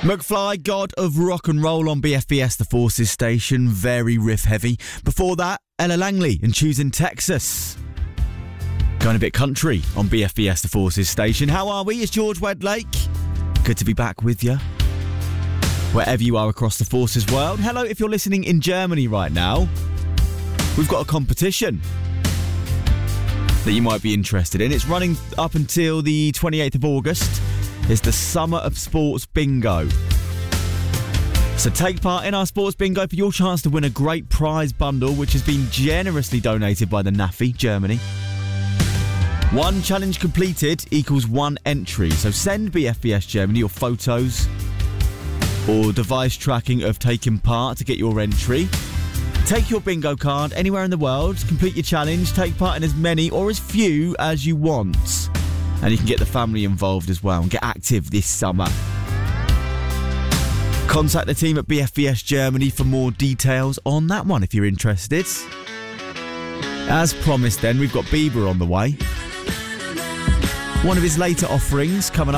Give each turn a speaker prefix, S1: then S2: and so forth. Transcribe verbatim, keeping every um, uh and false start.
S1: McFly, God of Rock and Roll on B F B S, the Forces station, very riff heavy. Before that, Ella Langley and Choosing Texas. Going a bit country on B F B S, the Forces station. How are we? It's George Wedlake. Good to be back with you, wherever you are across the Forces world. Hello, if you're listening in Germany right now, we've got a competition that you might be interested in. It's running up until the twenty-eighth of August. It's the Summer of Sports Bingo. So take part in our Sports Bingo for your chance to win a great prize bundle, which has been generously donated by the N A F I, Germany. One challenge completed equals one entry. So send B F B S Germany your photos or device tracking of taking part to get your entry. Take your bingo card anywhere in the world, complete your challenge, take part in as many or as few as you want. And you can get the family involved as well and get active this summer. Contact the team at B F B S Germany for more details on that one if you're interested. As promised then, we've got Bieber on the way. One of his later offerings coming up.